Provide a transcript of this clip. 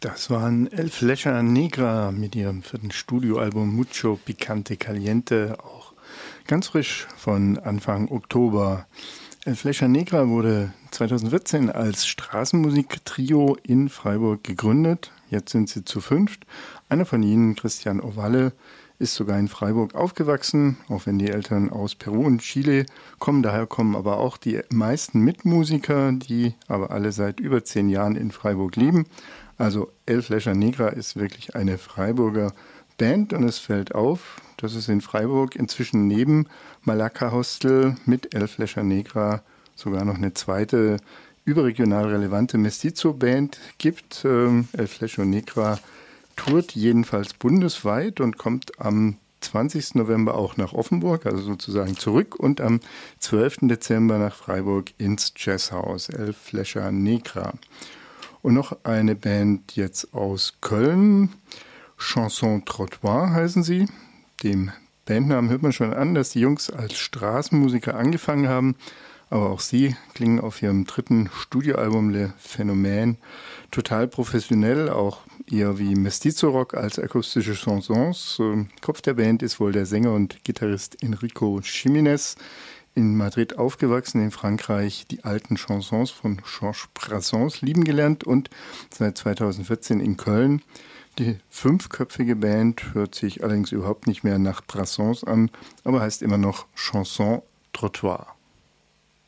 Das waren El Flecha Negra mit ihrem vierten Studioalbum Mucho Picante Caliente, auch ganz frisch von Anfang Oktober. El Flecha Negra wurde 2014 als Straßenmusiktrio in Freiburg gegründet. Jetzt sind sie zu fünft. Einer von ihnen, Christian Ovalle, ist sogar in Freiburg aufgewachsen, auch wenn die Eltern aus Peru und Chile kommen. Daher kommen aber auch die meisten Mitmusiker, die aber alle seit über 10 Jahren in Freiburg leben. Also El Flecha Negra ist wirklich eine Freiburger Band und es fällt auf, dass es in Freiburg inzwischen neben Malacca Hostel mit El Flecha Negra sogar noch eine zweite überregional relevante Mestizo-Band gibt. El Flecha Negra tourt jedenfalls bundesweit und kommt am 20. November auch nach Offenburg, also sozusagen zurück, und am 12. Dezember nach Freiburg ins Jazzhaus El Flecha Negra. Und noch eine Band jetzt aus Köln, Chanson Trottoir heißen sie. Dem Bandnamen hört man schon an, dass die Jungs als Straßenmusiker angefangen haben. Aber auch sie klingen auf ihrem dritten Studioalbum Le Phénomène total professionell, auch eher wie Mestizo-Rock als akustische Chansons. Kopf der Band ist wohl der Sänger und Gitarrist Enrico Jiménez, in Madrid aufgewachsen, in Frankreich die alten Chansons von Georges Brassens lieben gelernt und seit 2014 in Köln. Die 5-köpfige Band hört sich allerdings überhaupt nicht mehr nach Brassens an, aber heißt immer noch Chanson Trottoir.